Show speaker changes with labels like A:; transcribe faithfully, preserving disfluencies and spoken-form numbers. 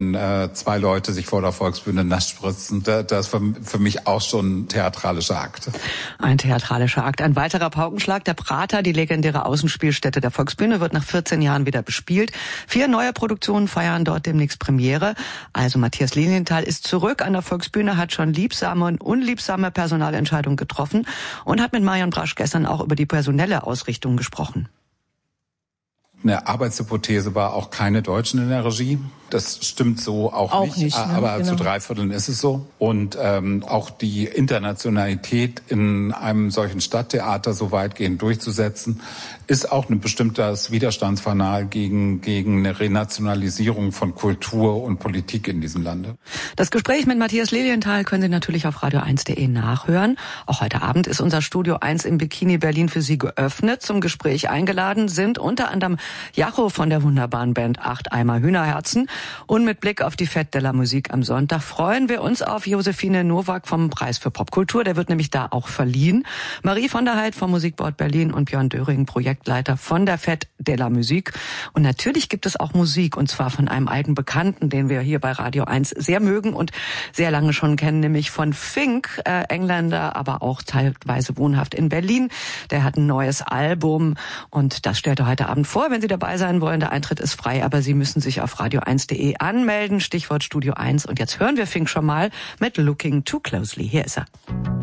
A: wenn äh, zwei Leute sich vor der Volksbühne nass spritzen. Das, das ist für, für mich auch schon ein theatralischer Akt.
B: Ein theatralischer Akt. Ein weiterer Paukenschlag. Der Prater, die legendäre Außenspielstätte der Volksbühne, wird nach vierzehn Jahren wieder bespielt. Vier neue Produktionen feiern dort demnächst Premiere. Also Matthias Lilienthal ist zurück an der Volksbühne, hat schon liebsame und unliebsame Personalentscheidungen getroffen und hat mit Marion Brasch gestern auch über die personelle Ausrichtung gesprochen.
A: Eine Arbeitshypothese war auch keine Deutschen in der Regie. Das stimmt so auch,
C: auch
A: nicht,
C: nicht ne?
A: aber
C: genau.
A: zu drei Vierteln ist es so. Und ähm, auch die Internationalität in einem solchen Stadttheater so weitgehend durchzusetzen, ist auch ein bestimmtes Widerstandsfanal gegen, gegen eine Renationalisierung von Kultur und Politik in diesem Lande.
B: Das Gespräch mit Matthias Lilienthal können Sie natürlich auf radio eins punkt de nachhören. Auch heute Abend ist unser Studio eins im Bikini Berlin für Sie geöffnet. Zum Gespräch eingeladen sind unter anderem Jacho von der wunderbaren Band Acht Eimer Hühnerherzen. Und mit Blick auf die Fête de la Musique am Sonntag freuen wir uns auf Josephine Nowak vom Preis für Popkultur. Der wird nämlich da auch verliehen. Marie von der Heid vom Musikboard Berlin und Björn Döring, Projektleiter von der Fête de la Musique. Und natürlich gibt es auch Musik, und zwar von einem alten Bekannten, den wir hier bei Radio eins sehr mögen und sehr lange schon kennen, nämlich von Fink, äh, Engländer, aber auch teilweise wohnhaft in Berlin. Der hat ein neues Album und das stellt er heute Abend vor. Wenn Sie dabei sein wollen, der Eintritt ist frei, aber Sie müssen sich auf radio eins punkt de anmelden, Stichwort Studio eins. Und jetzt hören wir Fink schon mal mit Looking Too Closely. Hier ist er.